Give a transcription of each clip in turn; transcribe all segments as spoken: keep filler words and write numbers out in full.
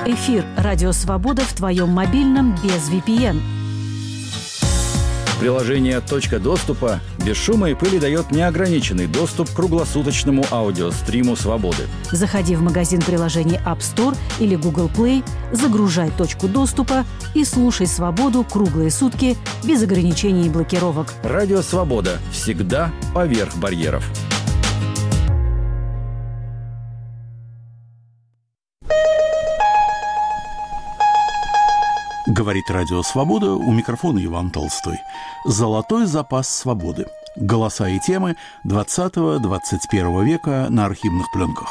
Эфир «Радио Свобода» в твоем мобильном без ви пи эн. Приложение «Точка доступа» без шума и пыли дает неограниченный доступ к круглосуточному аудиостриму «Свободы». Заходи в магазин приложений App Store или Google Play, загружай «Точку доступа» и слушай «Свободу» круглые сутки без ограничений и блокировок. Радио «Свобода» всегда поверх барьеров. Говорит Радио Свобода, у микрофона Иван Толстой. Золотой запас свободы. Голоса и темы двадцатого-двадцать первого века на архивных пленках.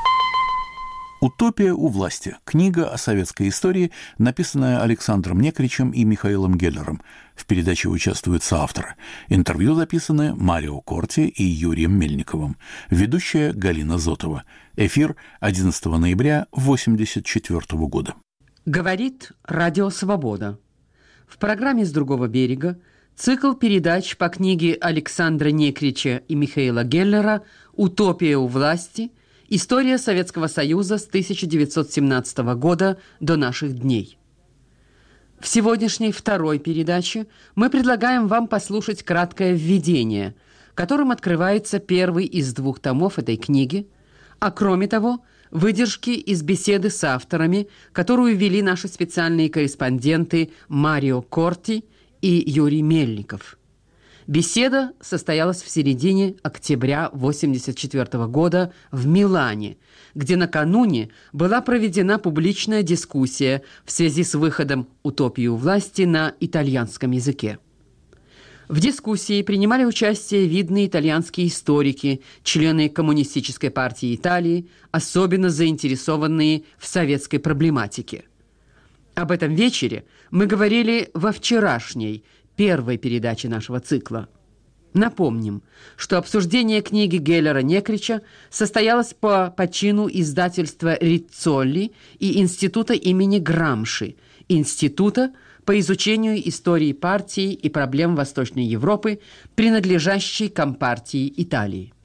«Утопия у власти». Книга о советской истории, написанная Александром Некричем и Михаилом Геллером. В передаче участвуют соавторы. Интервью записаны Марио Корти и Юрием Мельниковым. Ведущая Галина Зотова. Эфир одиннадцатого ноября восемьдесят четвёртого года. Говорит Радио Свобода. В программе «С другого берега» цикл передач по книге Александра Некрича и Михаила Геллера «Утопия у власти. История Советского Союза с тысяча девятьсот семнадцатого года до наших дней». В сегодняшней второй передаче мы предлагаем вам послушать краткое введение, которым открывается первый из двух томов этой книги, а кроме того, выдержки из беседы с авторами, которую вели наши специальные корреспонденты Марио Корти и Юрий Мельников. Беседа состоялась в середине октября восемьдесят четвёртого года в Милане, где накануне была проведена публичная дискуссия в связи с выходом «Утопии у власти» на итальянском языке. В дискуссии принимали участие видные итальянские историки, члены Коммунистической партии Италии, особенно заинтересованные в советской проблематике. Об этом вечере мы говорили во вчерашней, первой передаче нашего цикла. Напомним, что обсуждение книги Геллера-Некрича состоялось по почину издательства Риццолли и Института имени Грамши, института по изучению истории партии и проблем Восточной Европы, принадлежащей Компартии Италии.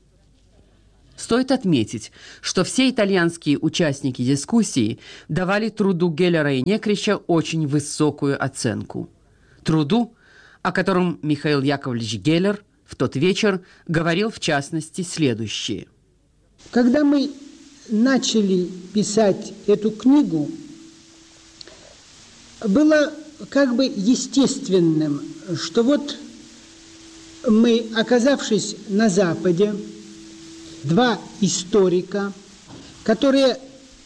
Стоит отметить, что все итальянские участники дискуссии давали труду Геллера и Некрича очень высокую оценку. Труду, о котором Михаил Яковлевич Геллер в тот вечер говорил в частности следующее. Когда мы начали писать эту книгу, было как бы естественным, что вот мы, оказавшись на Западе, два историка, которые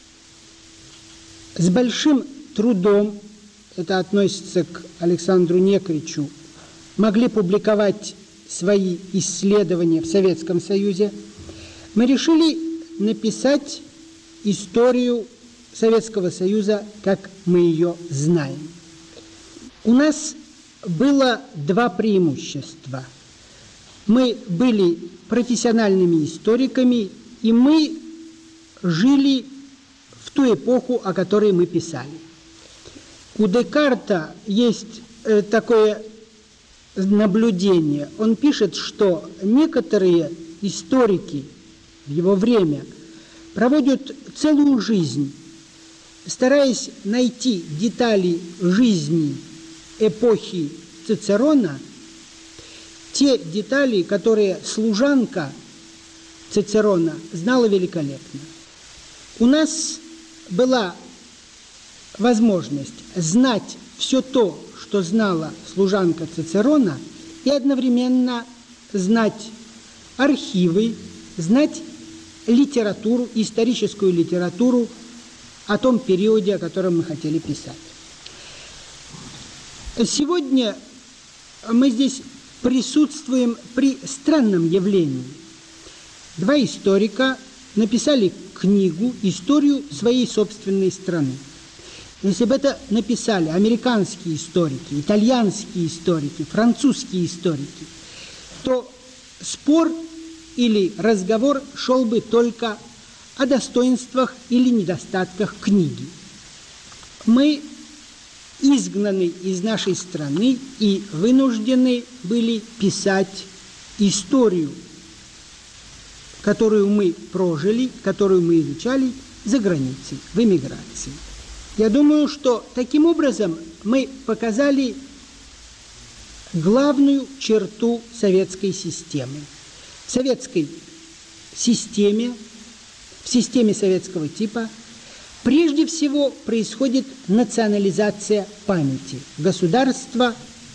с большим трудом, это относится к Александру Некричу, могли публиковать свои исследования в Советском Союзе, мы решили написать историю Советского Союза, как мы ее знаем. У нас было два преимущества. Мы были профессиональными историками, и мы жили в ту эпоху, о которой мы писали. У Декарта есть э, такое наблюдение. Он пишет, что некоторые историки в его время проводят целую жизнь, стараясь найти детали жизни эпохи Цицерона, те детали, которые служанка Цицерона знала великолепно. У нас была возможность знать все то, что знала служанка Цицерона, и одновременно знать архивы, знать литературу, историческую литературу о том периоде, о котором мы хотели писать. Сегодня мы здесь присутствуем при странном явлении. Два историка написали книгу, историю своей собственной страны. Если бы это написали американские историки, итальянские историки, французские историки, то спор или разговор шел бы только о достоинствах или недостатках книги. Мы изгнаны из нашей страны и вынуждены были писать историю, которую мы прожили, которую мы изучали за границей, в эмиграции. Я думаю, что таким образом мы показали главную черту советской системы. В советской системе, в системе советского типа, прежде всего происходит национализация памяти. Государство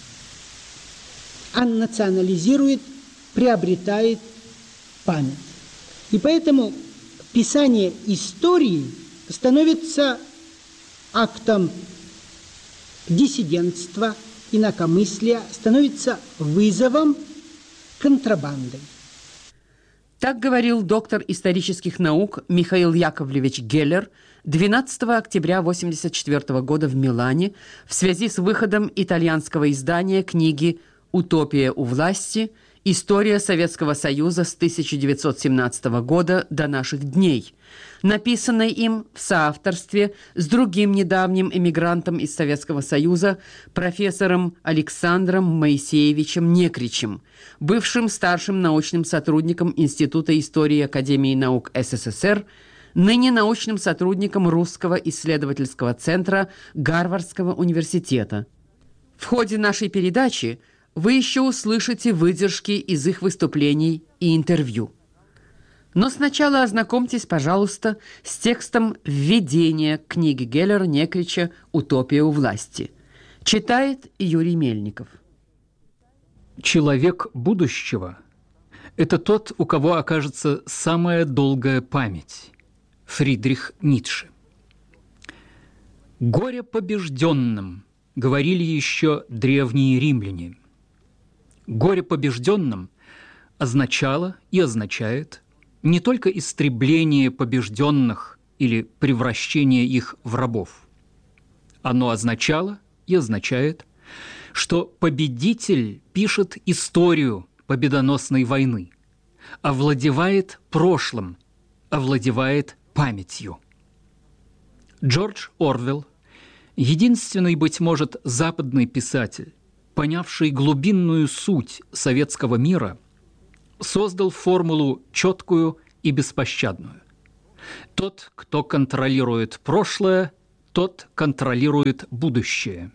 национализирует, приобретает память. И поэтому писание истории становится актом диссидентства, инакомыслия, становится вызовом контрабандой. Так говорил доктор исторических наук Михаил Яковлевич Геллер двенадцатого октября тысяча девятьсот восемьдесят четвёртого года в Милане в связи с выходом итальянского издания книги «Утопия у власти. История Советского Союза с тысяча девятьсот семнадцатого года до наших дней», написанной им в соавторстве с другим недавним эмигрантом из Советского Союза, профессором Александром Моисеевичем Некричем, бывшим старшим научным сотрудником Института истории Академии наук СССР, ныне научным сотрудником Русского исследовательского центра Гарвардского университета. В ходе нашей передачи вы еще услышите выдержки из их выступлений и интервью. Но сначала ознакомьтесь, пожалуйста, с текстом введения к книге Геллера-Некрича «Утопия у власти». Читает Юрий Мельников. Человек будущего – это тот, у кого окажется самая долгая память. Фридрих Ницше. «Горе побежденным», – говорили еще древние римляне. Горе побежденным означало и означает не только истребление побежденных или превращение их в рабов. Оно означало и означает, что победитель пишет историю победоносной войны, овладевает прошлым, овладевает памятью. Джордж Орвелл, единственный, быть может, западный писатель, понявший глубинную суть советского мира, создал формулу четкую и беспощадную. Тот, кто контролирует прошлое, тот контролирует будущее.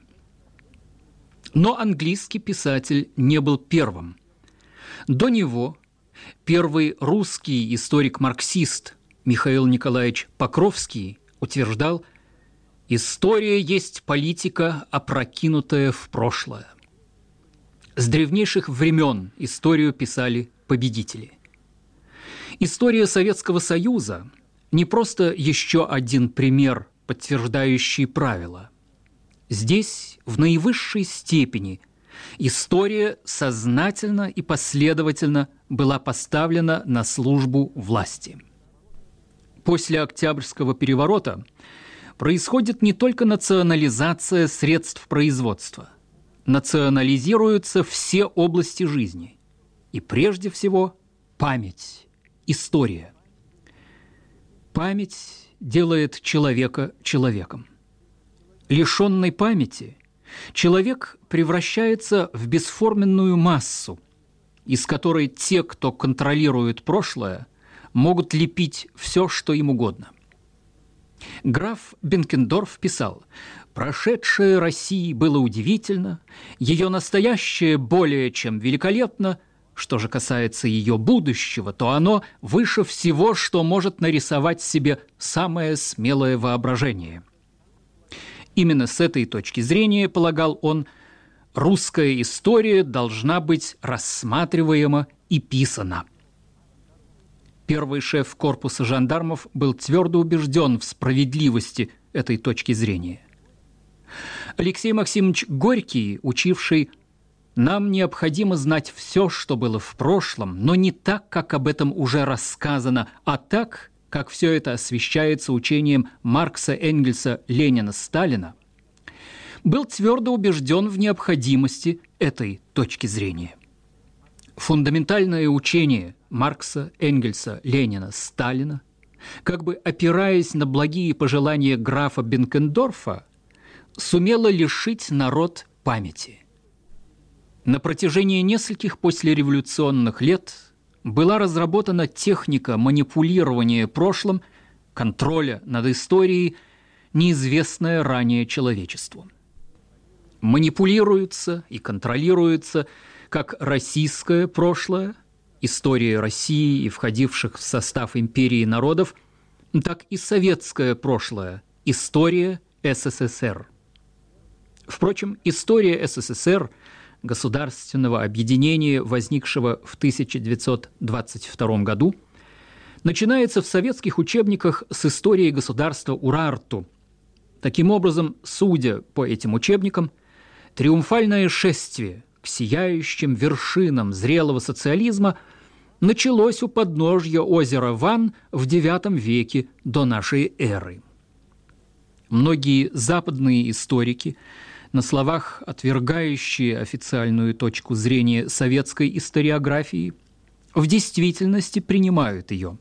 Но английский писатель не был первым. До него первый русский историк-марксист Михаил Николаевич Покровский утверждал: «История есть политика, опрокинутая в прошлое». С древнейших времен историю писали победители. История Советского Союза не просто еще один пример, подтверждающий правила. Здесь в наивысшей степени история сознательно и последовательно была поставлена на службу власти. После Октябрьского переворота происходит не только национализация средств производства, национализируются все области жизни. И прежде всего память, история. Память делает человека человеком. Лишенный памяти человек превращается в бесформенную массу, из которой те, кто контролирует прошлое, могут лепить все, что им угодно. Граф Бенкендорф писал: «Прошедшее России было удивительно, ее настоящее более чем великолепно. Что же касается ее будущего, то оно выше всего, что может нарисовать себе самое смелое воображение». Именно с этой точки зрения, полагал он, русская история должна быть рассматриваема и писана. Первый шеф корпуса жандармов был твердо убежден в справедливости этой точки зрения. Алексей Максимович Горький, учивший: «Нам необходимо знать все, что было в прошлом, но не так, как об этом уже рассказано, а так, как все это освещается учением Маркса, Энгельса, Ленина, Сталина», был твердо убежден в необходимости этой точки зрения. Фундаментальное учение Маркса, Энгельса, Ленина, Сталина, как бы опираясь на благие пожелания графа Бенкендорфа, сумело лишить народ памяти. На протяжении нескольких послереволюционных лет была разработана техника манипулирования прошлым, контроля над историей неизвестное ранее человечеству. Манипулируется и контролируется как российское прошлое, история России и входивших в состав империи народов, так и советское прошлое, история СССР. Впрочем, история СССР, государственного объединения, возникшего в тысяча девятьсот двадцать втором году, начинается в советских учебниках с истории государства Урарту. Таким образом, судя по этим учебникам, триумфальное шествие к сияющим вершинам зрелого социализма началось у подножья озера Ван в девятом веке до нашей эры. Многие западные историки, на словах отвергающие официальную точку зрения советской историографии, в действительности принимают ее.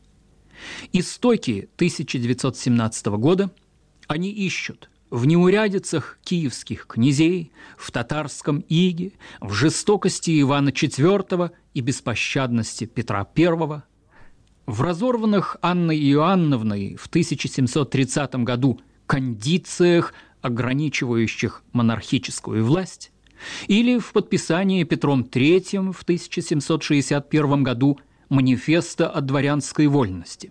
Истоки тысяча девятьсот семнадцатого года они ищут в неурядицах киевских князей, в татарском иге, в жестокости Ивана четвёртого и беспощадности Петра первого, в разорванных Анной Иоанновной в тысяча семьсот тридцатом году кондициях, ограничивающих монархическую власть, или в подписании Петром третьим в тысяча семьсот шестьдесят первом году манифеста о дворянской вольности.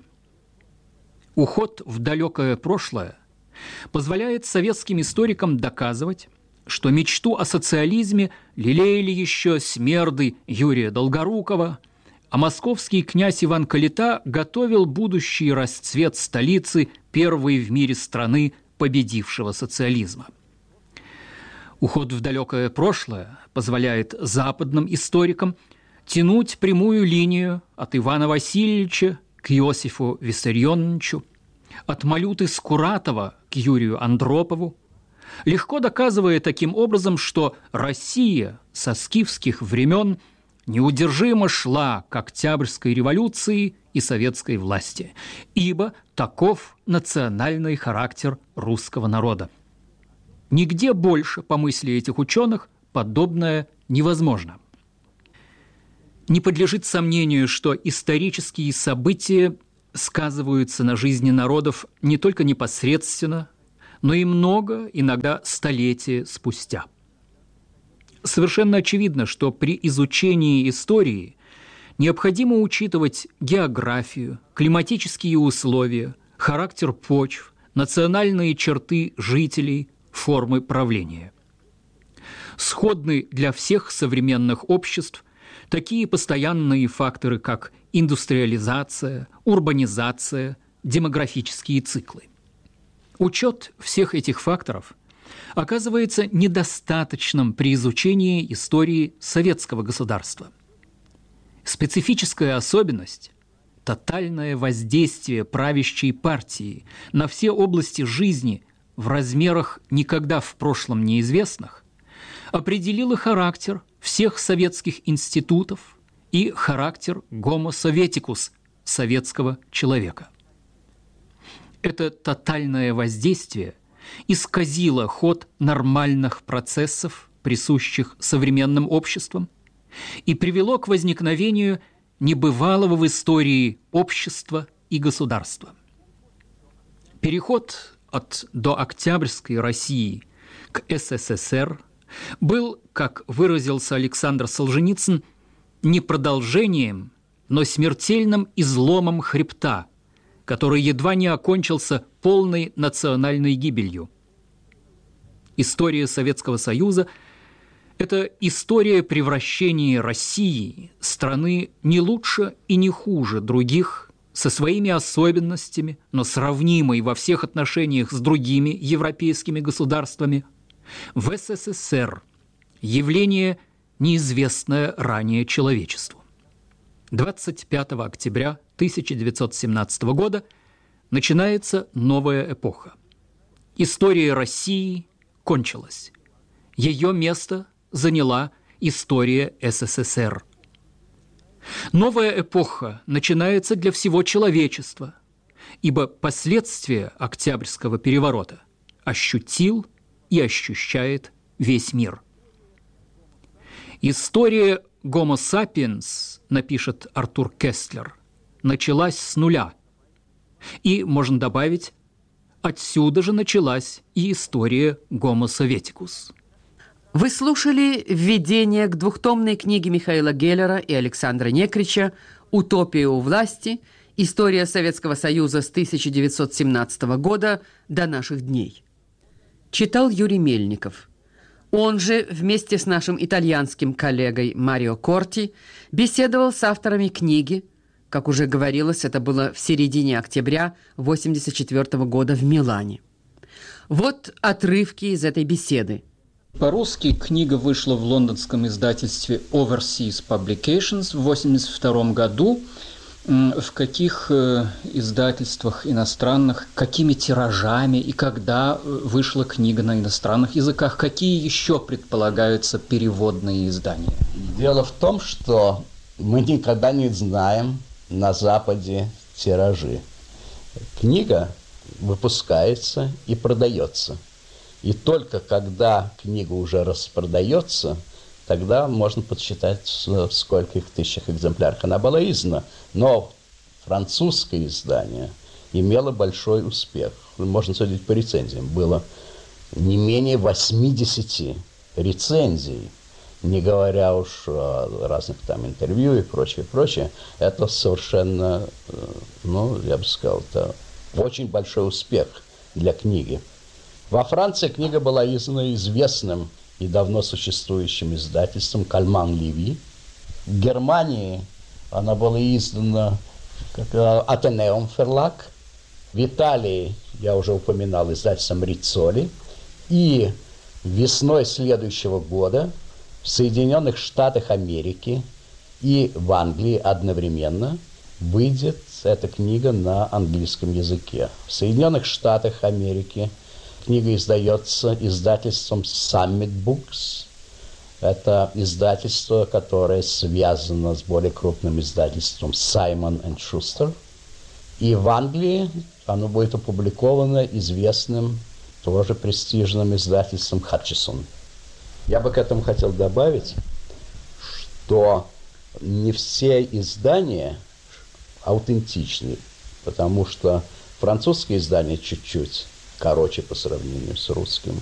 Уход в далекое прошлое позволяет советским историкам доказывать, что мечту о социализме лелеяли еще смерды Юрия Долгорукова, а московский князь Иван Калита готовил будущий расцвет столицы первой в мире страны, победившего социализма. Уход в далекое прошлое позволяет западным историкам тянуть прямую линию от Ивана Васильевича к Иосифу Виссарионовичу, от Малюты Скуратова к Юрию Андропову, легко доказывая таким образом, что Россия со скифских времен неудержимо шла к Октябрьской революции и советской власти, ибо таков национальный характер русского народа. Нигде больше, по мысли этих ученых, подобное невозможно. Не подлежит сомнению, что исторические события сказываются на жизни народов не только непосредственно, но и много, иногда столетия спустя. Совершенно очевидно, что при изучении истории необходимо учитывать географию, климатические условия, характер почв, национальные черты жителей, формы правления. Сходны для всех современных обществ такие постоянные факторы, как индустриализация, урбанизация, демографические циклы. Учет всех этих факторов оказывается недостаточным при изучении истории советского государства. Специфическая особенность – тотальное воздействие правящей партии на все области жизни в размерах никогда в прошлом неизвестных – определила характер всех советских институтов и характер гомо советикус советского человека. Это тотальное воздействие исказило ход нормальных процессов, присущих современным обществам, и привело к возникновению небывалого в истории общества и государства. Переход от дооктябрьской России к СССР был, как выразился Александр Солженицын, не продолжением, но смертельным изломом хребта, который едва не окончился полной национальной гибелью. История Советского Союза – это история превращения России, страны не лучше и не хуже других, со своими особенностями, но сравнимой во всех отношениях с другими европейскими государствами, в СССР, явление, неизвестное ранее человечеству. двадцать пятого октября тысяча девятьсот семнадцатого года начинается новая эпоха. История России кончилась. Ее место заняла история СССР. Новая эпоха начинается для всего человечества, ибо последствия Октябрьского переворота ощутил и ощущает весь мир. История Homo sapiens, напишет Артур Кестлер, началась с нуля. И, можно добавить, Отсюда же началась и история Homo Советикус. Вы слушали введение к двухтомной книге Михаила Геллера и Александра Некрича «Утопия у власти. История Советского Союза с тысяча девятьсот семнадцатого года до наших дней». Читал Юрий Мельников. Он же вместе с нашим итальянским коллегой Марио Корти беседовал с авторами книги. Как уже говорилось, это было в середине октября восемьдесят четвёртого года в Милане. Вот отрывки из этой беседы. По-русски книга вышла в лондонском издательстве Overseas Publications в восемьдесят втором году. В каких издательствах иностранных, какими тиражами и когда вышла книга на иностранных языках? Какие еще предполагаются переводные издания? Дело в том, что мы никогда не знаем на Западе тиражи. Книга выпускается и продается. И только когда книга уже распродается, тогда можно подсчитать, в скольких тысячах экземплярах она была издана. Но французское издание имело большой успех. Можно судить по рецензиям. Было не менее восьмидесяти рецензий, не говоря уж о разных там интервью и прочее, прочее. Это совершенно, ну, я бы сказал, это очень большой успех для книги. Во Франции книга была издана известным и давно существующим издательством «Кальман Леви». В Германии она была издана как «Атенеум Ферлаг». В Италии, я уже упоминал, издательством «Риццоли». И весной следующего года в Соединенных Штатах Америки и в Англии одновременно выйдет эта книга на английском языке. В Соединенных Штатах Америки книга издается издательством Summit Books. Это издательство, которое связано с более крупным издательством Simon энд Schuster. И в Англии оно будет опубликовано известным, тоже престижным издательством Hutchison. Я бы к этому хотел добавить, что не все издания аутентичны, потому что французское издание чуть-чуть короче по сравнению с русским.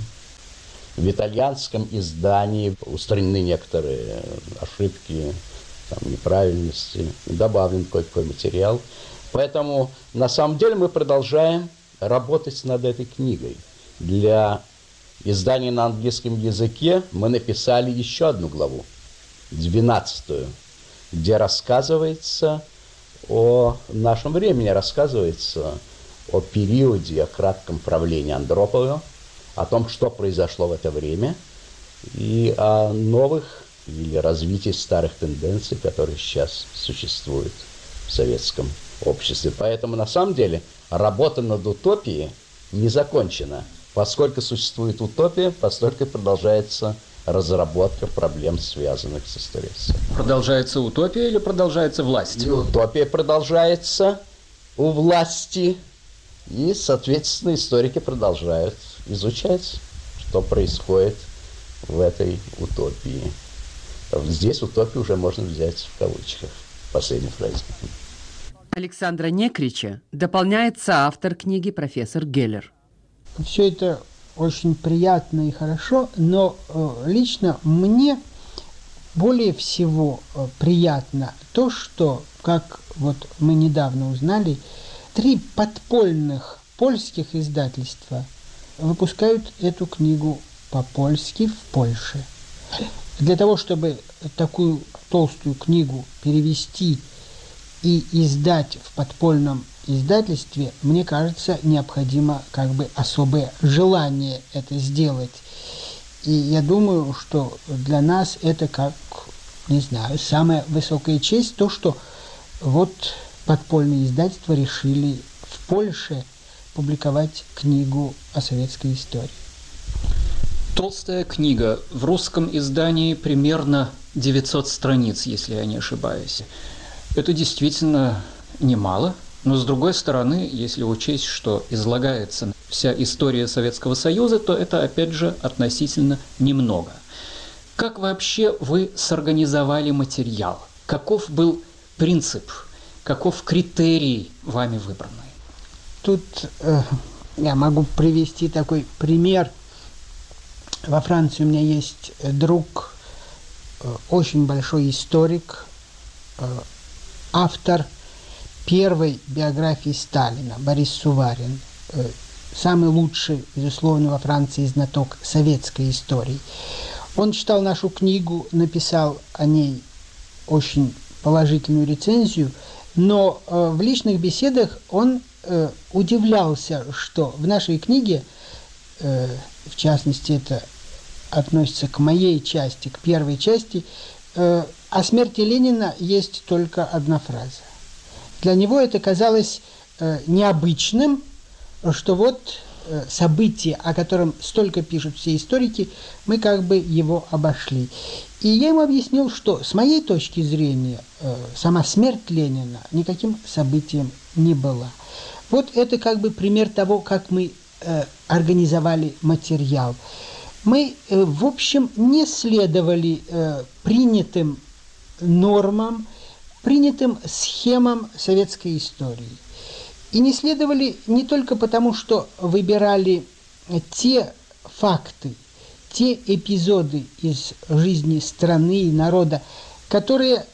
В итальянском издании устранены некоторые ошибки, там, неправильности, добавлен кое-какой материал. Поэтому на самом деле мы продолжаем работать над этой книгой. Для издания на английском языке мы написали еще одну главу, двенадцатую, где рассказывается о нашем времени, рассказывается о периоде, о кратком правлении Андропова, о том, что произошло в это время, и о новых или развитии старых тенденций, которые сейчас существуют в советском обществе. Поэтому, на самом деле, работа над утопией не закончена. Поскольку существует утопия, постольку продолжается разработка проблем, связанных с историей. Продолжается утопия или продолжается власть? И утопия продолжается у власти. И, соответственно, историки продолжают изучать, что происходит в этой утопии. Здесь утопию уже можно взять в кавычках, в последней фразе. Александра Некрича дополняет соавтор книги профессор Геллер. Все это очень приятно и хорошо, но э, лично мне более всего э, приятно то, что, как вот мы недавно узнали, три подпольных польских издательства выпускают эту книгу по-польски в Польше. Для того, чтобы такую толстую книгу перевести и издать в подпольном издательстве, мне кажется, необходимо как бы особое желание это сделать. И я думаю, что для нас это как, не знаю, самая высокая честь, то, что вот подпольные издательства решили в Польше публиковать книгу о советской истории. Толстая книга. В русском издании примерно девятьсот страниц, если я не ошибаюсь. Это действительно немало, но с другой стороны, если учесть, что излагается вся история Советского Союза, то это, опять же, относительно немного. Как вообще вы сорганизовали материал? Каков был принцип? Каков критерий вами выбранный? Тут э, Я могу привести такой пример. Во Франции у меня есть друг, очень большой историк, автор первой биографии Сталина, Борис Суварин. Самый лучший, безусловно, во Франции знаток советской истории. Он читал нашу книгу, написал о ней очень положительную рецензию, но э, в личных беседах он э, удивлялся, что в нашей книге, э, в частности, это относится к моей части, к первой части, э, о смерти Ленина есть только одна фраза. Для него это казалось э, необычным, что вот э, событие, о котором столько пишут все историки, мы как бы его обошли. И я ему объяснил, что с моей точки зрения э, сама смерть Ленина никаким событием не была. Вот это как бы пример того, как мы э, организовали материал. Мы, э, в общем, не следовали э, принятым нормам, принятым схемам советской истории. И не следовали не только потому, что выбирали те факты, те эпизоды из жизни страны и народа, которые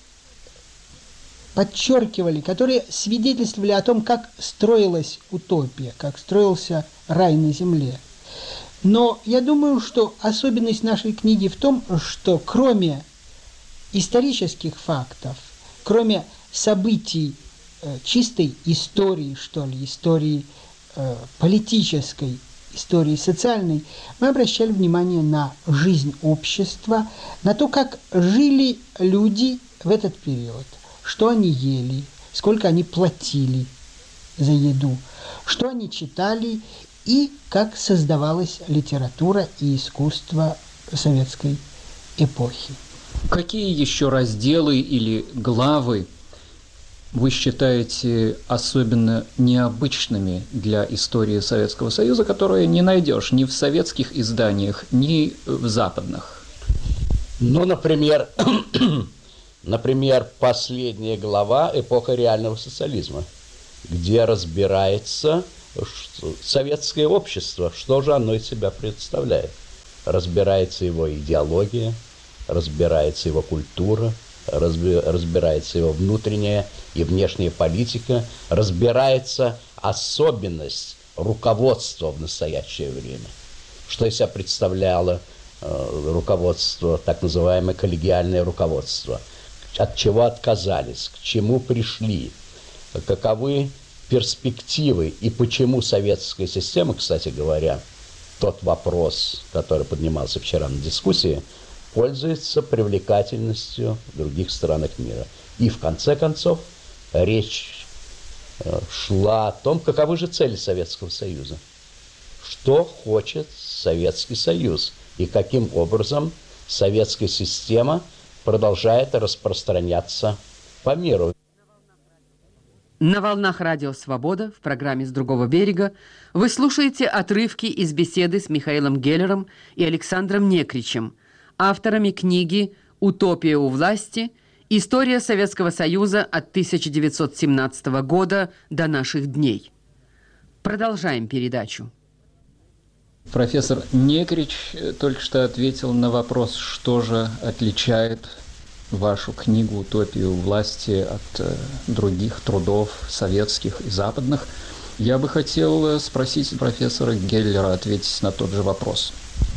подчеркивали, которые свидетельствовали о том, как строилась утопия, как строился рай на земле. Но я думаю, что особенность нашей книги в том, что кроме исторических фактов, кроме событий э, чистой истории, что ли, истории э, политической, истории социальной, мы обращали внимание на жизнь общества, на то, как жили люди в этот период, что они ели, сколько они платили за еду, что они читали и как создавалась литература и искусство советской эпохи. Какие еще разделы или главы вы считаете особенно необычными для истории Советского Союза, которые не найдешь ни в советских изданиях, ни в западных? Ну, например, например, последняя глава «Эпоха реального социализма», где разбирается советское общество, что же оно из себя представляет. Разбирается его идеология, разбирается его культура, разбирается его внутренняя и внешняя политика, разбирается особенность руководства в настоящее время. Что из себя представляло э, руководство, так называемое коллегиальное руководство, от чего отказались, к чему пришли, каковы перспективы и почему советская система, кстати говоря, тот вопрос, который поднимался вчера на дискуссии, пользуется привлекательностью в других странах мира. И в конце концов речь шла о том, каковы же цели Советского Союза, что хочет Советский Союз и каким образом советская система продолжает распространяться по миру. На волнах радио «Свобода» в программе «С другого берега» вы слушаете отрывки из беседы с Михаилом Геллером и Александром Некричем, авторами книги «Утопия у власти. История Советского Союза от тысяча девятьсот семнадцатого года до наших дней». Продолжаем передачу. Профессор Некрич только что ответил на вопрос, что же отличает вашу книгу «Утопию власти» от э, других трудов советских и западных. Я бы хотел спросить профессора Геллера ответить на тот же вопрос.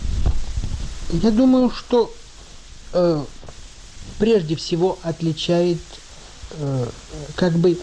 Я думаю, что э, прежде всего отличает э, как бы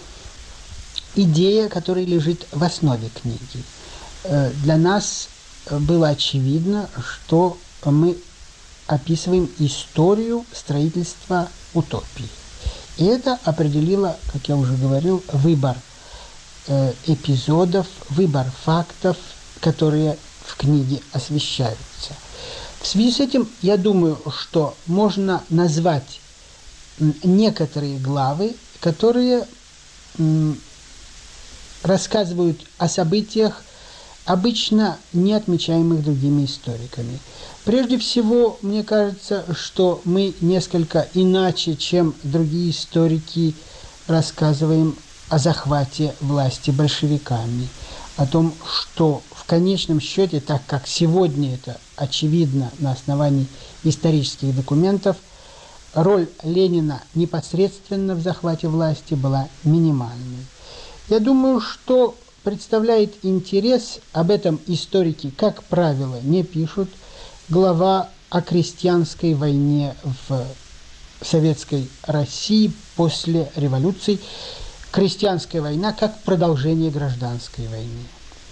идея, которая лежит в основе книги. Э, для нас было очевидно, что мы описываем историю строительства утопии. И это определило, как я уже говорил, выбор э, эпизодов, выбор фактов, которые в книге освещаются. В связи с этим, я думаю, что можно назвать некоторые главы, которые м, рассказывают о событиях, обычно не отмечаемых другими историками. Прежде всего, мне кажется, что мы несколько иначе, чем другие историки, рассказываем о захвате власти большевиками, о том, что в конечном счете, так как сегодня это очевидно на основании исторических документов, роль Ленина непосредственно в захвате власти была минимальной. Я думаю, что представляет интерес, об этом историки, как правило, не пишут, глава о крестьянской войне в Советской России после революции, крестьянская война как продолжение гражданской войны.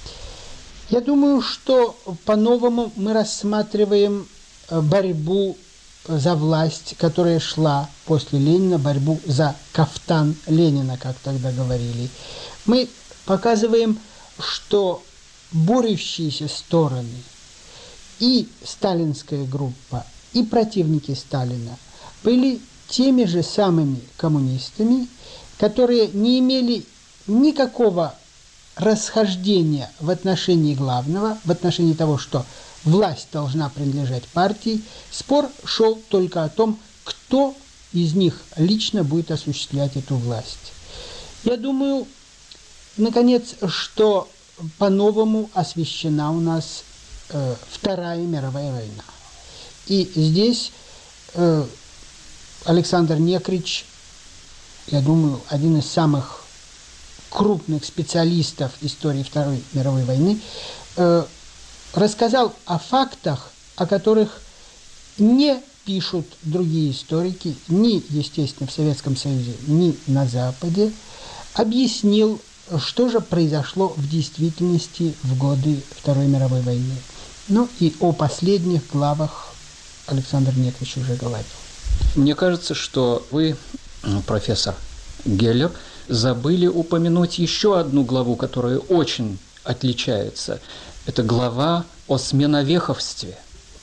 Я думаю, что по-новому мы рассматриваем борьбу за власть, которая шла после Ленина, борьбу за кафтан Ленина, как тогда говорили. Мы показываем, что борющиеся стороны, и сталинская группа, и противники Сталина были теми же самыми коммунистами, которые не имели никакого расхождения в отношении главного, в отношении того, что власть должна принадлежать партии. Спор шел только о том, кто из них лично будет осуществлять эту власть. Я думаю, наконец, что по-новому освещена у нас э, Вторая мировая война. И здесь э, Александр Некрич, я думаю, один из самых крупных специалистов истории Второй мировой войны, э, рассказал о фактах, о которых не пишут другие историки, ни, естественно, в Советском Союзе, ни на Западе, объяснил, что же произошло в действительности в годы Второй мировой войны. Ну и о последних главах Александр Некрич уже говорил. Мне кажется, что вы, профессор Геллер, забыли упомянуть еще одну главу, которая очень отличается. Это глава о сменовеховстве.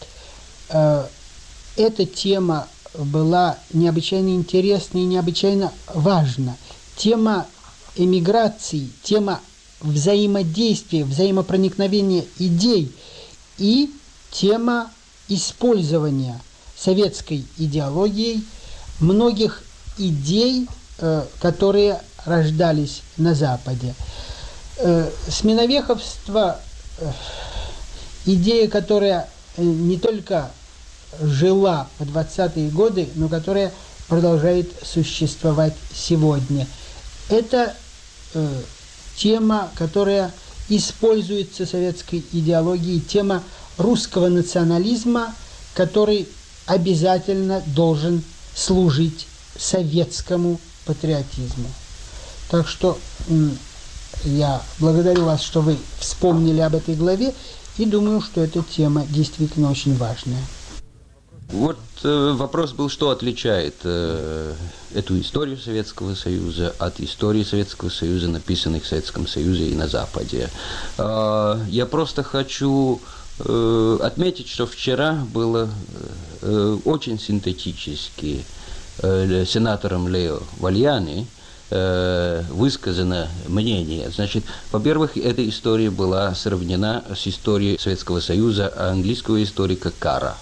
Эта тема была необычайно интересна и необычайно важна. Тема эмиграции, тема взаимодействия, взаимопроникновения идей и тема использования советской идеологией многих идей, которые рождались на Западе. Сменовеховство – идея, которая не только жила в двадцатые годы, но которая продолжает существовать сегодня. Это э, тема, которая используется советской идеологией, тема русского национализма, который обязательно должен служить советскому патриотизму. Так что м, я благодарю вас, что вы вспомнили об этой главе, и думаю, что эта тема действительно очень важная. Вот э, вопрос был, что отличает э, эту историю Советского Союза от истории Советского Союза, написанных в Советском Союзе и на Западе. Э, я просто хочу э, отметить, что вчера было э, очень синтетически э, сенатором Лео Вальяни э, высказано мнение. Значит, во-первых, эта история была сравнена с историей Советского Союза английского историка Карра.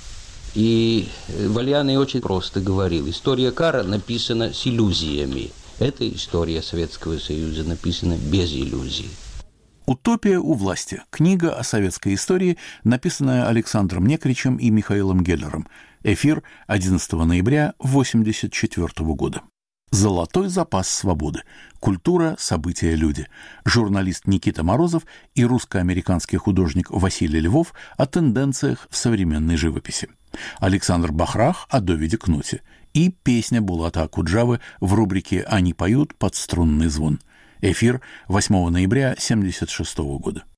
И Вальяни очень просто говорил, история Карра написана с иллюзиями. Эта история Советского Союза написана без иллюзий. «Утопия у власти» – книга о советской истории, написанная Александром Некричем и Михаилом Геллером. Эфир одиннадцатого ноября тысяча девятьсот восемьдесят четвёртого года. «Золотой запас свободы. Культура, события, люди». Журналист Никита Морозов и русско-американский художник Василий Львов о тенденциях в современной живописи. Александр Бахрах о Довиде Кнуте и песня Булата Акуджавы в рубрике «Они поют под струнный звон». Эфир восьмого ноября тысяча девятьсот семьдесят шестого года.